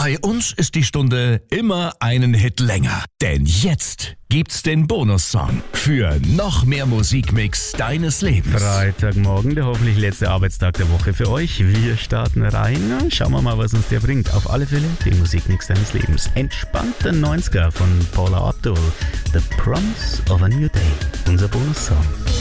Bei uns ist die Stunde immer einen Hit länger. Denn jetzt gibt's den Bonussong für noch mehr Musikmix deines Lebens. Freitagmorgen, der hoffentlich letzte Arbeitstag der Woche für euch. Wir starten rein. Schauen wir mal, was uns der bringt. Auf alle Fälle den Musikmix deines Lebens. Entspannter 90er von Paula Abdul. The Promise of a New Day. Unser Bonussong.